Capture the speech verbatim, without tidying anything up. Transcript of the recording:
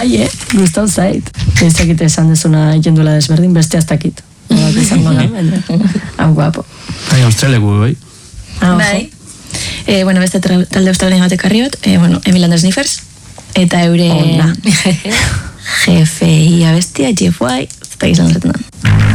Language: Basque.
bai, eh? Gustau zait. Ez dakit esan dezuna jenduela desberdin, beste aztakit. Bat izango da, baina. Hau guapo. Bai, australeku, bai. Bai. Eh, bueno, beste talde australian batek karriot, eh, bueno, Emil and the Sniffers, eta euren jefe ia bestia, Jeff White, eta izan zaten da.